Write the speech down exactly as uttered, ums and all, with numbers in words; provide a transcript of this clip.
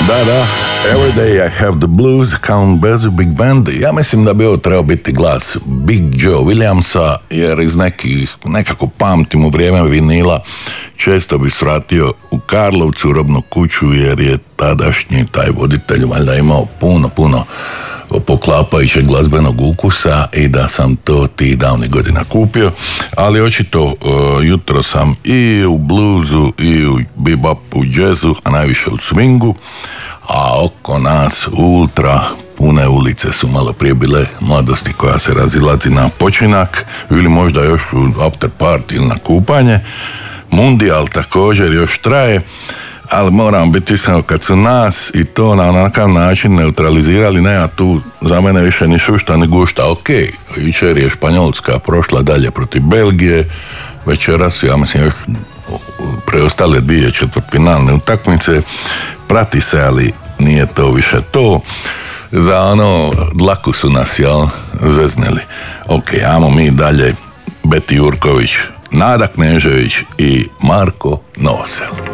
Da, da, Every Day I Have the Blues, Count Basie Big Band. Ja mislim da bi ovo trebao biti glas Big Joe Williamsa, jer iz nekih, nekako pamtim u vrijeme vinila, često bi svratio u Karlovcu, u robnu kuću, jer je tadašnji taj voditelj valjda imao puno, puno poklapajućeg glazbenog ukusa i da sam to tih davnih godina kupio, ali očito uh, jutro sam i u bluzu i u bebopu, jazzu, a najviše u swingu, a oko nas ultra pune ulice su malo prije bile mladosti koja se razilazi na počinak ili možda još u after party ili na kupanje. Mundijal također još traje, ali moram biti iskreno, kad su nas i to na onakav način neutralizirali, nema tu za mene više ni šušta ni gušta. Ok, jučer je Španjolska prošla dalje protiv Belgije, večeras, ja mislim, još preostale dvije četvrtfinalne utakmice, prati se, ali nije to više to. Za ono, dlaku su nas, jel, zeznili. Ok, ajmo mi dalje, Beti Jurković, Nada Knežević i Marko Novosel.